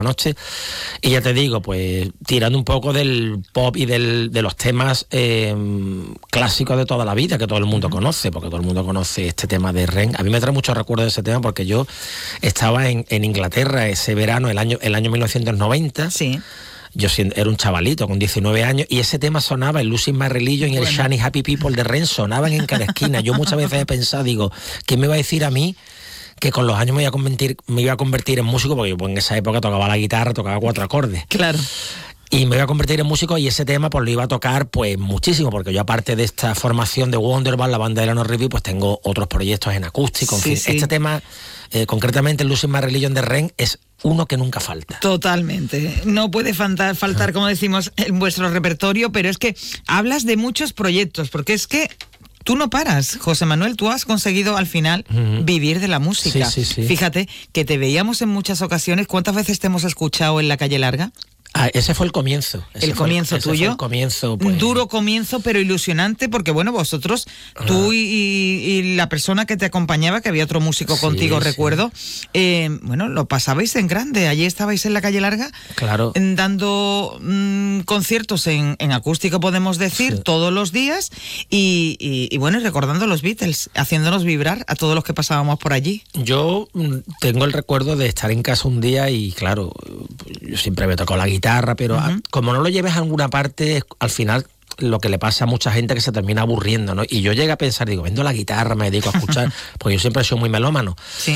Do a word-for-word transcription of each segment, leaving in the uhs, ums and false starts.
noche, y ya te digo, pues tirando un poco del pop y del, de los temas eh, clásicos de toda la vida, que todo el mundo uh-huh. conoce, porque todo el mundo conoce este tema de Ren. A mí me trae muchos recuerdos de ese tema, porque yo estaba en, en Inglaterra ese verano, el año, el año mil novecientos noventa. Sí. Yo era un chavalito con diecinueve años y ese tema sonaba, el Losing My Religion y bueno. el Shiny Happy People de Ren sonaban en cada esquina. Yo muchas veces he pensado, digo, ¿quién me va a decir a mí que con los años me iba a convertir, me iba a convertir en músico? Porque yo pues, en esa época tocaba la guitarra, tocaba cuatro acordes. Claro. Y me iba a convertir en músico y ese tema pues lo iba a tocar pues muchísimo, porque yo aparte de esta formación de Wonderband, la banda de Eleanor Rigby, pues tengo otros proyectos en acústico. En sí, fin, sí. Este tema, eh, concretamente el Losing My Religion de Ren, es uno que nunca falta. Totalmente. No puede faltar, faltar, como decimos, en vuestro repertorio, pero es que hablas de muchos proyectos, porque es que tú no paras, José Manuel, tú has conseguido al final uh-huh. vivir de la música. Sí, sí, sí. Fíjate que te veíamos en muchas ocasiones. ¿Cuántas veces te hemos escuchado en la Calle Larga? Ah, ese fue el comienzo. Ese el comienzo el, tuyo. Ese fue el comienzo, pues. Un duro comienzo, pero ilusionante, porque bueno, vosotros, uh-huh. tú y, y, y la persona que te acompañaba, que había otro músico sí, contigo, sí. recuerdo, eh, bueno, lo pasabais en grande. Allí estabais en la Calle Larga, claro, dando mmm, conciertos en, en acústico, podemos decir, sí. todos los días, y, y, y bueno, recordando los Beatles, haciéndonos vibrar a todos los que pasábamos por allí. Yo tengo el recuerdo de estar en casa un día y claro, yo siempre me tocó la guitarra, pero uh-huh. como no lo lleves a alguna parte, al final lo que le pasa a mucha gente que se termina aburriendo, ¿no? Y yo llegué a pensar, digo, vendo la guitarra, me dedico a escuchar, porque yo siempre he sido muy melómano. Sí.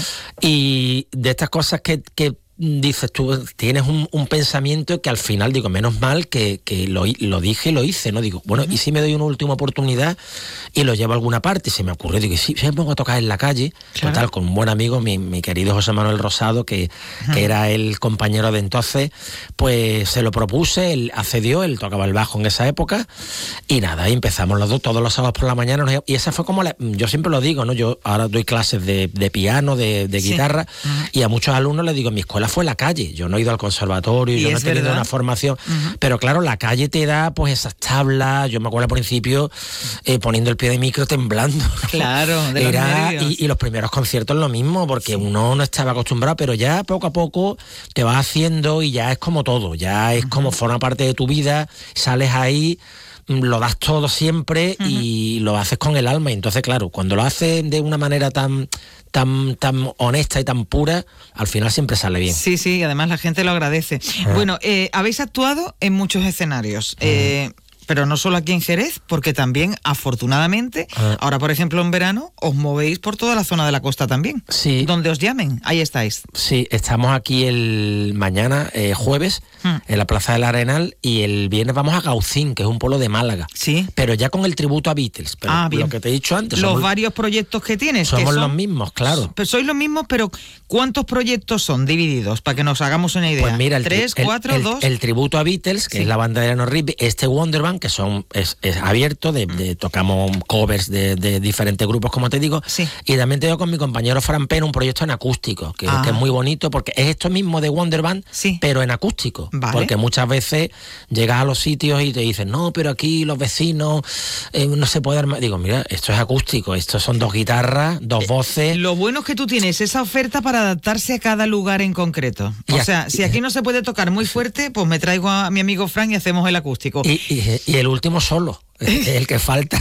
Y de estas cosas que, que dices tú, tienes un, un pensamiento que al final digo, menos mal que, que lo, lo dije y lo hice, ¿no? Digo, bueno, uh-huh. ¿y si me doy una última oportunidad y lo llevo a alguna parte? Y se me ocurrió, digo, ¿y si, si me pongo a tocar en la calle? Claro. Total, con un buen amigo, mi, mi querido José Manuel Rosado, que, uh-huh. que era el compañero de entonces, pues se lo propuse, él accedió, él tocaba el bajo en esa época, y nada, y empezamos los dos todos los sábados por la mañana, y esa fue como, la, yo siempre lo digo, ¿no? Yo ahora doy clases de, de piano, de, de sí. guitarra, uh-huh. y a muchos alumnos les digo, en mi escuela fue la calle, yo no he ido al conservatorio, yo no he tenido verdad. una formación, uh-huh. pero claro, la calle te da pues esas tablas, yo me acuerdo al principio eh, poniendo el pie de micro temblando, claro, de los Era, nervios. y, y los primeros conciertos lo mismo, porque sí. uno no estaba acostumbrado, pero ya poco a poco te vas haciendo y ya es como todo, ya es uh-huh. como forma parte de tu vida, sales ahí, lo das todo siempre uh-huh. y lo haces con el alma, y entonces claro, cuando lo haces de una manera tan tan tan honesta y tan pura, al final siempre sale bien. Sí, sí, además la gente lo agradece. Ah. Bueno, eh, habéis actuado en muchos escenarios, uh-huh. eh, pero no solo aquí en Jerez, porque también, afortunadamente, uh-huh. ahora, por ejemplo, en verano, os movéis por toda la zona de la costa también. Sí. Donde os llamen, ahí estáis. Sí, estamos aquí el mañana, eh, jueves, uh-huh. en la Plaza del Arenal, y el viernes vamos a Gaucín, que es un pueblo de Málaga. Sí. Pero ya con el tributo a Beatles. Pero ah, bien. Lo que te he dicho antes. Los somos, varios proyectos que tienes. Somos que son, los mismos, claro. Pero sois los mismos, pero ¿cuántos proyectos son divididos? Para que nos hagamos una idea. Pues mira, el, ¿Tres, el, cuatro, el, dos? El, el tributo a Beatles, que sí. es la banda de Eleanor Rigby, este Wonderband, que son es, es abierto, de, de, tocamos covers de, de diferentes grupos, como te digo, sí. y también tengo con mi compañero Fran Pena un proyecto en acústico, que, ah. que es muy bonito, porque es esto mismo de Wonderband, sí. pero en acústico, vale. porque muchas veces llegas a los sitios y te dicen, no, pero aquí los vecinos eh, no se puede armar. Digo, mira, esto es acústico, esto son dos guitarras, dos eh, voces. Lo bueno es que tú tienes esa oferta para adaptarse a cada lugar en concreto. O ya. sea, si aquí no se puede tocar muy fuerte, pues me traigo a mi amigo Fran y hacemos el acústico. Y, y, y el último solo, el que falta.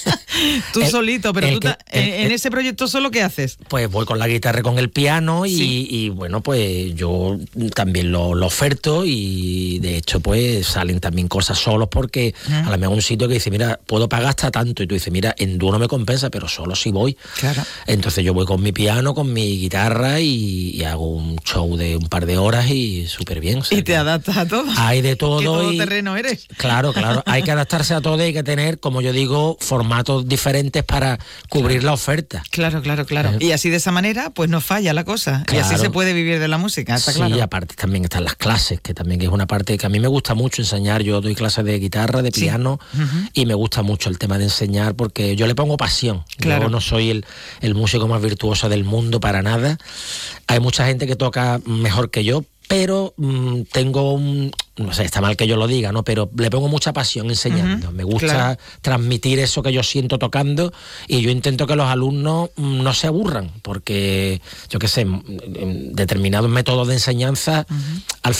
Tú el, solito, pero tú que, ta- el, en el, ese proyecto solo, ¿qué haces? Pues voy con la guitarra y con el piano y, sí. y bueno, pues yo también lo, lo oferto, y de hecho pues salen también cosas solos, porque uh-huh. a lo mejor un sitio que dice, mira, puedo pagar hasta tanto, y tú dices, mira, en dúo no me compensa, pero solo si voy. Claro. Entonces yo voy con mi piano, con mi guitarra y, y hago un show de un par de horas y súper bien. O sea, y te adaptas a todo. Hay de todo. ¿Qué todo y, terreno eres? Claro, claro, hay que adaptarse a todo y hay que tener, como yo digo, formatos diferentes para cubrir claro. la oferta. Claro, claro, claro. Eh. Y así de esa manera, pues no falla la cosa. Claro. Y así se puede vivir de la música, está sí, claro. Y aparte también están las clases, que también es una parte que a mí me gusta mucho enseñar. Yo doy clases de guitarra, de piano, sí. uh-huh. y me gusta mucho el tema de enseñar, porque yo le pongo pasión. Claro. Yo no soy el, el músico más virtuoso del mundo para nada. Hay mucha gente que toca mejor que yo, pero mmm, tengo un, no sé, está mal que yo lo diga, ¿no? Pero le pongo mucha pasión enseñando. Uh-huh, me gusta claro. transmitir eso que yo siento tocando, y yo intento que los alumnos mmm, no se aburran, porque yo qué sé, en determinados métodos de enseñanza, uh-huh. al